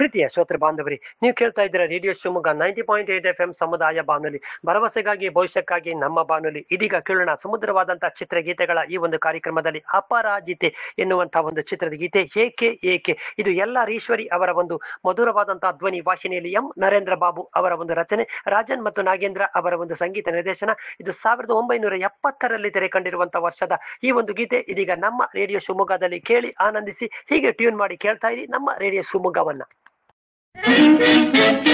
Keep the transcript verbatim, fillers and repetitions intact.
ಪ್ರೀತಿಯ ಶ್ರೋತೃ ಬಾಂಧವರಿ, ನೀವು ಕೇಳ್ತಾ ಇದ್ದೀರಾ radio Shivamogga ninety point eight F M ಸಮುದಾಯ ಬಾನುಲಿ, ಭರವಸೆಗಾಗಿ ಭವಿಷ್ಯಕ್ಕಾಗಿ ನಮ್ಮ ಬಾನುಲಿ. ಇದೀಗ ಕೇಳೋಣ ಸುಮಧುರವಾದಂತಹ ಚಿತ್ರಗೀತೆಗಳ ಈ ಒಂದು ಕಾರ್ಯಕ್ರಮದಲ್ಲಿ ಅಪರಾಜಿತೆ ಎನ್ನುವಂತಹ ಒಂದು ಚಿತ್ರದ ಗೀತೆ ಏಕೆ ಏಕೆ. ಇದು ಎಲ್ಲ ಈಶ್ವರಿ ಅವರ ಒಂದು ಮಧುರವಾದಂತಹ ಧ್ವನಿ ವಾಹಿನಿಯಲ್ಲಿ ಎಂ ನರೇಂದ್ರ ಬಾಬು ಅವರ ಒಂದು ರಚನೆ, ರಾಜನ್ ಮತ್ತು ನಾಗೇಂದ್ರ ಅವರ ಒಂದು ಸಂಗೀತ ನಿರ್ದೇಶನ. ಇದು ಸಾವಿರದ ಒಂಬೈನೂರ ಎಪ್ಪತ್ತರಲ್ಲಿ ತೆರೆ ಕಂಡಿರುವಂತಹ ವರ್ಷದ ಈ ಒಂದು ಗೀತೆ ಇದೀಗ ನಮ್ಮ ರೇಡಿಯೋ ಶಿವಮೊಗ್ಗದಲ್ಲಿ ಕೇಳಿ ಆನಂದಿಸಿ. ಹೀಗೆ ಟ್ಯೂನ್ ಮಾಡಿ ಕೇಳ್ತಾ ಇರಿ ನಮ್ಮ ರೇಡಿಯೋ ಶಿವಮೊಗ್ಗವನ್ನ.